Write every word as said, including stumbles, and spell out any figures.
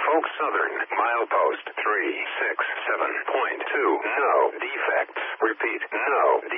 Norfolk Southern, milepost three six seven point two. No defects. Repeat, no